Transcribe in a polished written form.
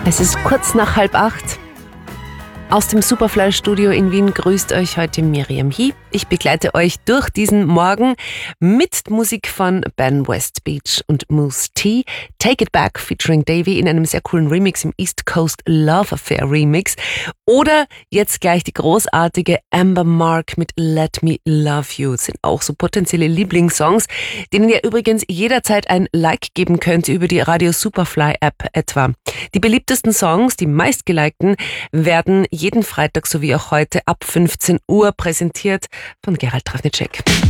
Es ist kurz nach 7:30. Aus dem Superfly-Studio in Wien grüßt euch heute Miriam Hie. Ich begleite euch durch diesen Morgen mit Musik von Ben Westbeach und Mousse T. Take It Back featuring Davey in einem sehr coolen Remix im East Coast Love Affair Remix. Oder jetzt gleich die großartige Amber Mark mit Let Me Love You. Das sind auch so potenzielle Lieblingssongs, denen ihr übrigens jederzeit ein Like geben könnt über die Radio Superfly App etwa. Die beliebtesten Songs, die meistgelikten, werden jeden Freitag sowie auch heute ab 15 Uhr präsentiert von Gerald Trafnicek.